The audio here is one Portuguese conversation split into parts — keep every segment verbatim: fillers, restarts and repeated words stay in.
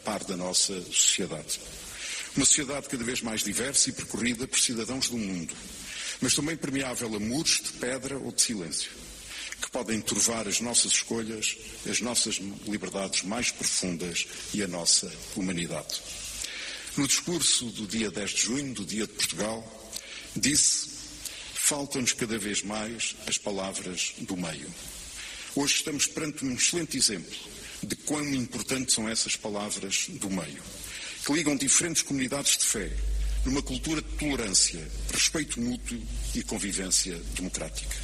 par da nossa sociedade. Uma sociedade cada vez mais diversa e percorrida por cidadãos do mundo, mas também permeável a muros de pedra ou de silêncio, que podem turvar as nossas escolhas, as nossas liberdades mais profundas e a nossa humanidade. No discurso do dia dez de junho, do Dia de Portugal, disse: faltam-nos cada vez mais as palavras do meio. Hoje estamos perante um excelente exemplo de quão importantes são essas palavras do meio, que ligam diferentes comunidades de fé numa cultura de tolerância, respeito mútuo e convivência democrática.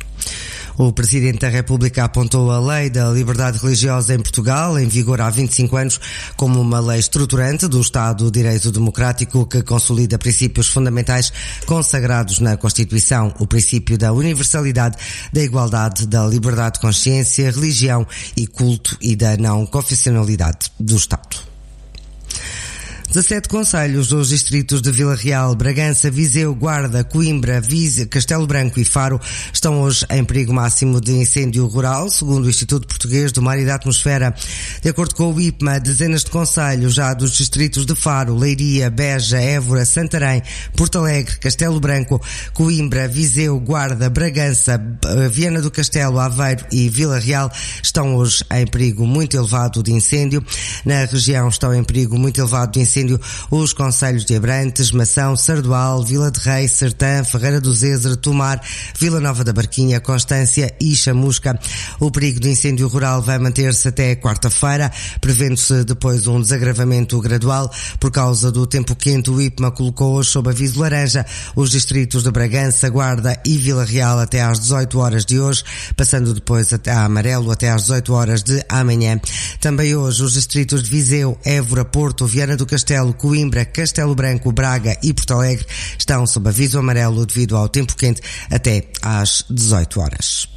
O Presidente da República apontou a Lei da Liberdade Religiosa em Portugal, em vigor há vinte e cinco anos, como uma lei estruturante do Estado de Direito Democrático que consolida princípios fundamentais consagrados na Constituição, o princípio da universalidade, da igualdade, da liberdade de consciência, religião e culto e da não confessionalidade do Estado. dezassete concelhos dos distritos de Vila Real, Bragança, Viseu, Guarda, Coimbra, Viseu, Castelo Branco e Faro estão hoje em perigo máximo de incêndio rural, segundo o Instituto Português do Mar e da Atmosfera. De acordo com o I P M A, dezenas de concelhos já dos distritos de Faro, Leiria, Beja, Évora, Santarém, Porto Alegre, Castelo Branco, Coimbra, Viseu, Guarda, Bragança, Viana do Castelo, Aveiro e Vila Real estão hoje em perigo muito elevado de incêndio. Na região estão em perigo muito elevado de incêndio os concelhos de Abrantes, Mação, Sardual, Vila de Rei, Sertã, Ferreira do Zezer, Tomar, Vila Nova da Barquinha, Constância e Chamusca. O perigo de incêndio rural vai manter-se até quarta-feira, prevendo-se depois um desagravamento gradual. Por causa do tempo quente, o I P M A colocou hoje sob aviso laranja os distritos de Bragança, Guarda e Vila Real até às dezoito horas de hoje, passando depois até a amarelo até às dezoito horas de amanhã. Também hoje os distritos de Viseu, Évora, Porto, Viana do Castelo, Coimbra, Castelo Branco, Braga e Porto Alegre estão sob aviso amarelo devido ao tempo quente até às dezoito horas.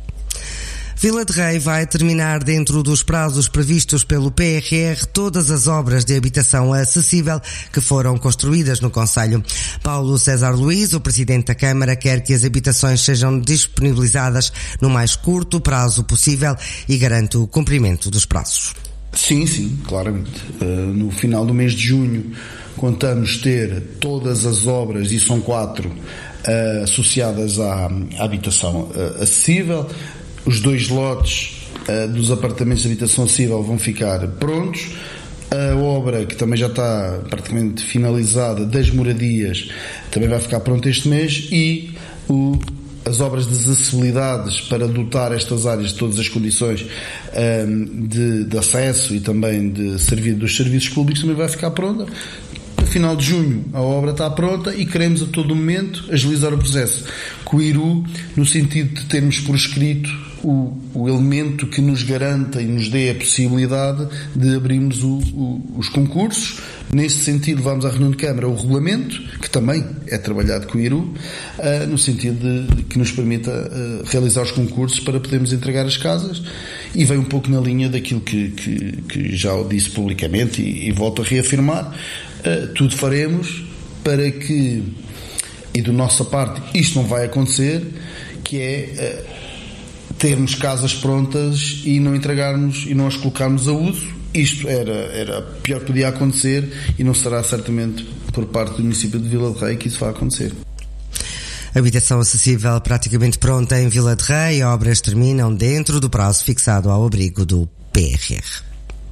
Vila de Rei vai terminar dentro dos prazos previstos pelo P R R todas as obras de habitação acessível que foram construídas no concelho. Paulo César Luís, o Presidente da Câmara, quer que as habitações sejam disponibilizadas no mais curto prazo possível e garante o cumprimento dos prazos. Sim, sim, claramente. Uh, no final do mês de junho contamos ter todas as obras, e são quatro, uh, associadas à, à habitação uh, acessível. Os dois lotes uh, dos apartamentos de habitação acessível vão ficar prontos. A obra, que também já está praticamente finalizada, das moradias, também vai ficar pronta este mês, e o as obras de acessibilidades para dotar estas áreas de todas as condições um, de, de acesso e também de servir, dos serviços públicos também vai ficar pronta. No final de junho a obra está pronta e queremos a todo momento agilizar o processo com o I R U, no sentido de termos por escrito o, o elemento que nos garanta e nos dê a possibilidade de abrirmos o, o, os concursos. Nesse sentido, vamos à reunião de Câmara o regulamento, que também é trabalhado com o I R U, uh, no sentido de, de que nos permita uh, realizar os concursos para podermos entregar as casas, e vem um pouco na linha daquilo que, que, que já disse publicamente e, e volto a reafirmar. Uh, tudo faremos para que, e da nossa parte, isto não vai acontecer, que é uh, termos casas prontas e não entregarmos e não as colocarmos a uso. Isto era, era pior que podia acontecer, e não será certamente por parte do município de Vila de Rei que isso vai acontecer. Habitação acessível praticamente pronta em Vila de Rei. Obras terminam dentro do prazo fixado ao abrigo do P R R.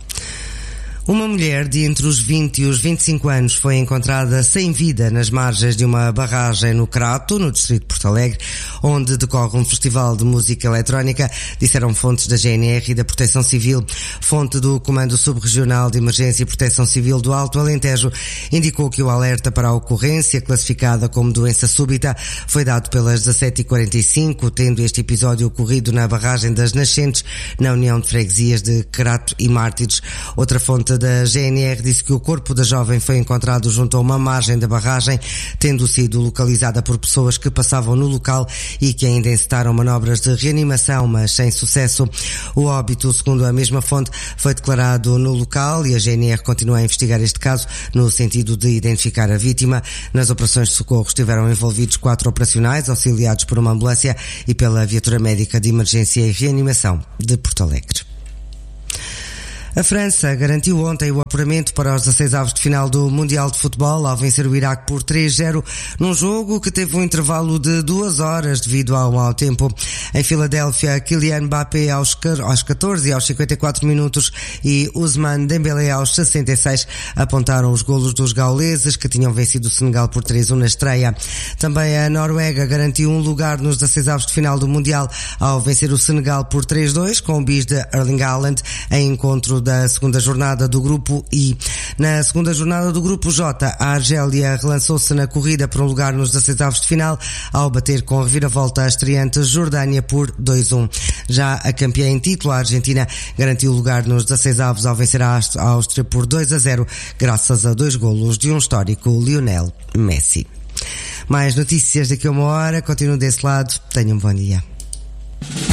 Uma mulher de entre os vinte e os vinte e cinco anos foi encontrada sem vida nas margens de uma barragem no Crato, no distrito de Porto Alegre, onde decorre um festival de música eletrónica, disseram fontes da G N R e da Proteção Civil. Fonte do Comando Subregional de Emergência e Proteção Civil do Alto Alentejo indicou que o alerta para a ocorrência, classificada como doença súbita, foi dado pelas dezassete e quarenta e cinco, tendo este episódio ocorrido na barragem das Nascentes, na União de Freguesias de Crato e Mártires. Outra fonte da G N R disse que o corpo da jovem foi encontrado junto a uma margem da barragem, tendo sido localizada por pessoas que passavam no local e que ainda encetaram manobras de reanimação, mas sem sucesso. O óbito, segundo a mesma fonte, foi declarado no local, e a G N R continua a investigar este caso no sentido de identificar a vítima. Nas operações de socorro estiveram envolvidos quatro operacionais, auxiliados por uma ambulância e pela viatura médica de emergência e reanimação de Porto Alegre. A França garantiu ontem o apuramento para os dezasseis avos de final do Mundial de Futebol ao vencer o Iraque por três a zero num jogo que teve um intervalo de duas horas devido ao mau tempo. Em Filadélfia, Kylian Mbappé aos catorze e aos cinquenta e quatro minutos e Ousmane Dembélé aos sessenta e seis apontaram os golos dos gauleses que tinham vencido o Senegal por três a um na estreia. Também a Noruega garantiu um lugar nos dezasseis avos de final do Mundial ao vencer o Senegal por três a dois com o bis de Erling Haaland em encontro da segunda jornada do Grupo I. Na segunda jornada do Grupo J, a Argélia relançou-se na corrida por um lugar nos dezasseis avos de final ao bater com a reviravolta a estreante Jordânia por dois a um. Já a campeã em título, a Argentina, garantiu o lugar nos dezasseis avos ao vencer a Áustria por dois a zero, graças a dois golos de um histórico Lionel Messi. Mais notícias daqui a uma hora. Continuo desse lado. Tenham um bom dia.